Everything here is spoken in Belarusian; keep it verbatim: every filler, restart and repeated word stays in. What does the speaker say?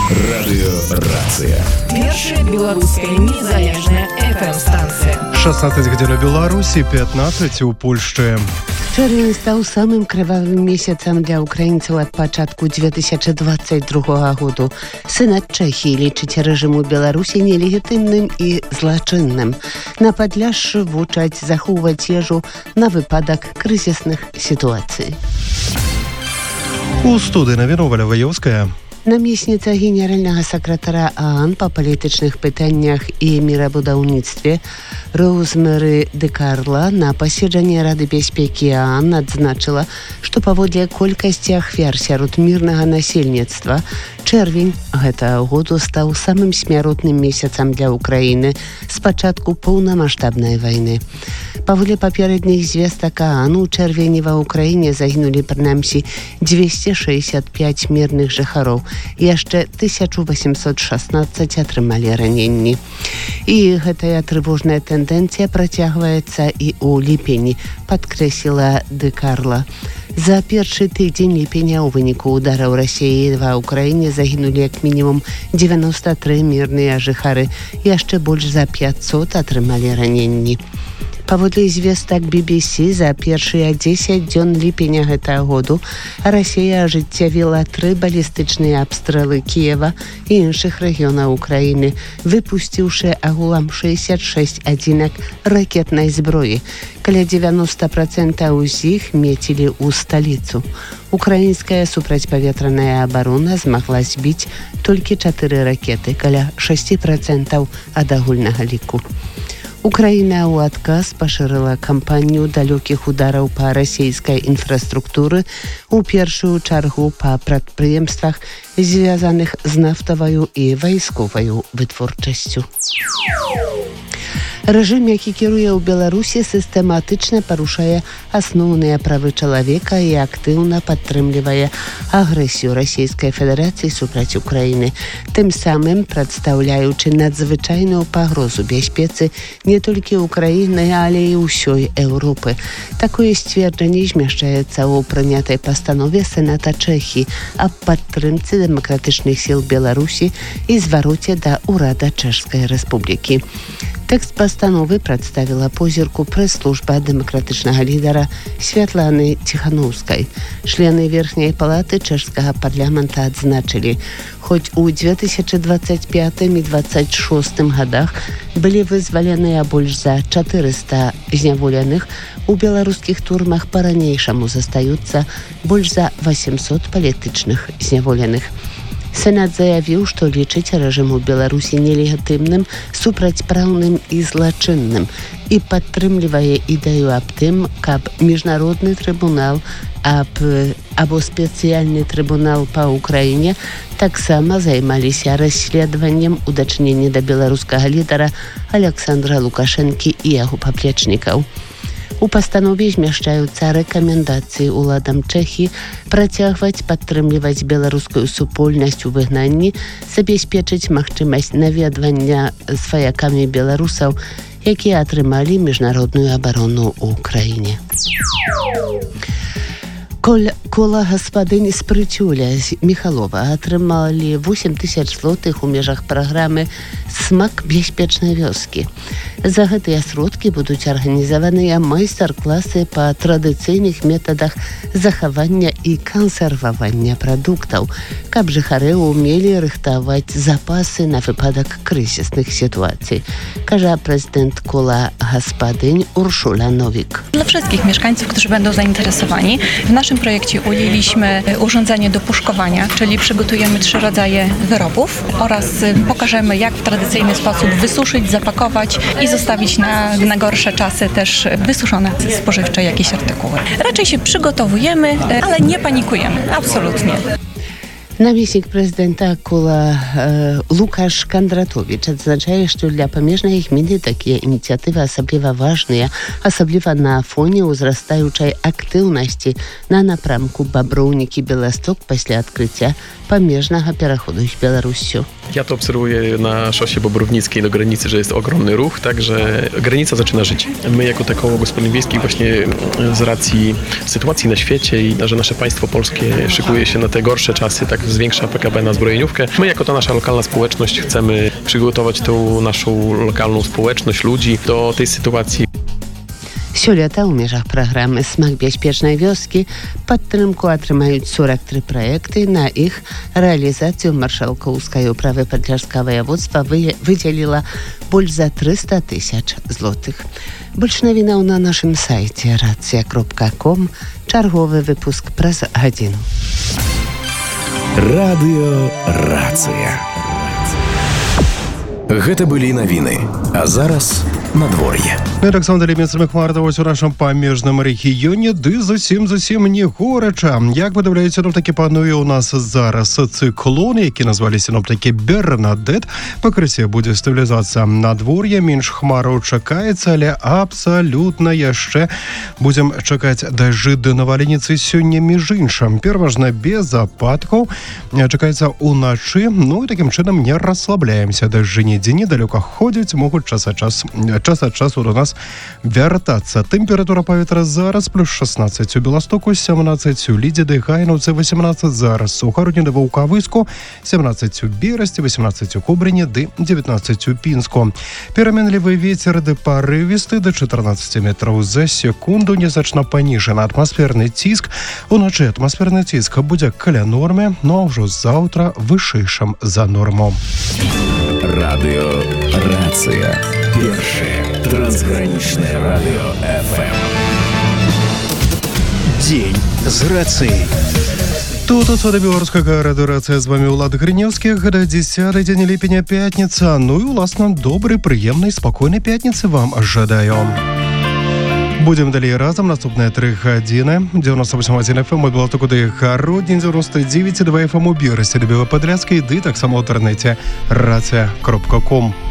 Радыёрацыя. Першая беларуская незалежная эф эм-станцыя. шестнадцать гадзін у Беларусі, пятнадцать у Польшчы. Чэрвень стаў самым крывавым месяцам для украінцаў ад пачатку две тысячи двадцать другога году. Сенат Чэхіі лічыць рэжым у Беларусі нелегітымным і злачынным. На Падляшшы вучаць захоўваць ежу на выпадак крызісных сітуацый. У студыі навіну Валя Ваёўская. Намесніца генеральнага сакратара ААН па палітычных пытаннях і мірабудаўніцтве Роузмэры Дэ Карла на паседжанні Рады бяспекі ААН адзначыла, што паводле колькасці ахвяр сярод мірнага насельніцтва чэрвень гэтага году стаў самым смяротным месяцам для Украіны з пачатку поўнамаштабнай вайны. Паводле папярэдніх звестак ААН у чэрвені ва Ўкраіне загінулі прынамсі двести шестьдесят пять мірных жыхароў. Яшчэ тысяча восемьсот шестнадцать атрымалі раненні. І гэтая трывожная тэндэнцыя працягваецца і ў ліпені, падкрэсліла Дэ Карла. За першы тыдзень ліпеня ў выніку удараў Расіі ва Ўкраіне загінулі як мінімум девяносто три мірныя жыхары, яшчэ больш за пятьсот атрымалі раненні. Паводле звестак би би си, за першыя дзесяць дзён ліпеня гэтага году Расія ажыццявіла тры балістычныя абстрэлы Кіева і іншых рэгіёнаў Украіны, выпусціўшы агулам шестьдесят шесть адзінак ракетнай зброі. Каля девяносто процентаў з іх мецілі ў сталіцу. Украінская супрацьпаветраная абарона змагла збіць толькі чатыры ракеты, каля шесть процентаў ад агульнага ліку. Украіна ў адказ пашырыла кампанію далёкіх удараў па расійскай інфраструктуры, у першую чаргу па прадпрыемствах, звязаных з нафтаваю і вайсковаю вытворчасцю. Рэжым, які кіруе ў Беларусі, сістэматычна парушае асноўныя правы чалавека і актыўна падтрымлівае агрэсію Расійскай Федэрацыі супраць Украіны, тым самым прадстаўляючы надзвычайную пагрозу бяспецы не толькі Украіны, але і ўсёй Еўропы. Такое сцверджанне змяшчаецца ў прынятай пастанове Сената Чэхіі аб падтрымцы дэмакратычных сіл Беларусі і звароце да ўрада Чэшскай Рэспублікі. Тэкст пастановы прадставіла позірку прэс-служба дэмакратычнага лідара Святланы Ціханаўскай. Члены верхняй палаты чэшскага парламента адзначылі, хоць у две тысячи двадцать пятым і двадцать шостым годах былі вызваленыя больш за четыреста зняволеных, у беларускіх турмах па-ранейшаму застаюцца больш за восемьсот палітычных зняволеных. Сенат заявіў, што лічыць рэжым у Беларусі нелегітымным, супрацьпраўным і злачынным і падтрымлівае ідэю аб тым, каб міжнародны трыбунал аб, або спецыяльны трыбунал па Ўкраіне таксама займаліся расследаваннем у дачыненні да беларускага лідара Александра Лукашэнкі і яго паплечнікаў. У пастанове змяшчаюцца рэкамендацыі уладам Чэхіі працягваць падтрымліваць беларускую супольнасць у выгнанні, забяспечыць магчымасць наведвання сваякамі беларусаў, якія атрымалі міжнародную абарону ў краіне. Кола гаспадынь з Прыцюля з Міхалова атрымалі восемь тысяч злотых у межах праграмы «Смак бяспечнай вёскі». За гэтыя сродкі будуць арганізаваныя майстар-класы па традыцыйных метадах захавання і кансервавання прадуктаў, каб жыхары ўмелі рыхтаваць запасы на выпадак крызісных сітуацый, кажа prezydent Koła Gospodyń Urszula Nowik. Dla wszystkich mieszkańców, którzy będą zainteresowani, w naszym projekcie ujęliśmy urządzenie do puszkowania, czyli przygotujemy trzy rodzaje wyrobów oraz pokażemy, jak w tradycyjny sposób wysuszyć, zapakować i zostawić na, na gorsze czasy też wysuszone spożywcze jakieś artykuły. Raczej się przygotowujemy, ale nie panikujemy, absolutnie. Намеснік прэзідэнта Кола э, Лукаш Кандратович адзначае, што для памежнай гміны такія ініцыятывы асабліва важныя, асабліва на фоне ўзрастаючай актыўнасці на напрамку Баброўнікі-Беласток пасля адкрыцця памежнага пераходу з Беларуссю. Ja to obserwuję na szosie Bobrownickiej do granicy, że jest ogromny ruch, także granica zaczyna żyć. My jako te koło gospodyń wiejskich właśnie z racji sytuacji na świecie i że nasze państwo polskie szykuje się na te gorsze czasy, tak zwiększa P K B na zbrojeniówkę. My jako ta nasza lokalna społeczność chcemy przygotować tą naszą lokalną społeczność, ludzi do tej sytuacji. Сёлета ў межах праграмы «Смак бяспечнай вёскі» падтрымку атрымаюць сорок три праекты. На іх рэалізацыю маршалкоўскай управы падляшскага ваяводства выдзеліла больш за триста тысяч злотых. Больш навінаў на нашым сайце рацыя кропка ком. Чарговы выпуск праз гадзіну. Радыё «Рацыя». Гэта былі навіны, а зараз надвор'е. Александр Месцамі хмарна вось у нашым памежным рэгіёне, ды зусім-зусім не горача. Як падаўляюць сіноптыкі, пануе ў нас зараз цыклон, які назвалі сіноптыкі Бернадет. Пакрысе будзе стабілізацыя надвор'я, менш хмараў чакаецца, але абсалютна яшчэ будзем чакаць дажджы ды навальніцы сёння між іншым. Пераважна без ападкаў чакаецца ўначы, ну і такім чынам не расслабляемся. Дажджы нідзе недалёка ходзяць, могуць час ад час час ад часу до нас вяртацца. Тэмпература паветра зараз плюс шестнадцать у Беластоку, семнадцать у Лідзе ды Гайнаўцы, восемнадцать зараз у Гародні ды Ваўкавыску, семнадцать у Берасці, восемнадцать у Кобрыні ды девятнадцать у Пінску. Пераменлівы вецер ды парывісты да чатырнаццаць метраў за секунду, незначна паніжаны атмасферны ціск. Уначы атмасферны ціск будзе каля нормы, но ўжо заўтра вышэйшым за норму. Радыё «Рацыя». Першае трансгранічнае радыё эф эм. Дзень з рацыяй. Тут отсюда беларускага радыёрацыя, з вами Улад Грынеўскі. Гэта дзесяты дзень ліпеня, пятніца. Ну і уласна добрай, прыемнай, спакойнай пятніцы вам жадаю. Будем далей разом наступные три гадзіны. девяносто восемь один эф эм у Беластоку ды Гародні, девяносто девять два эф эм у Берасці ды Белападляцкай, ды таксама ў інтэрнэце рацыя кропка ком.